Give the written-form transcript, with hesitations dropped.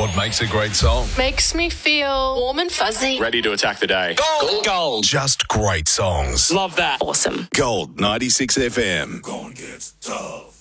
What makes a great song? Makes me feel warm and fuzzy. Ready to attack the day. Gold. Just great songs. Love that. Awesome. Gold 96 FM. Gonna get tough.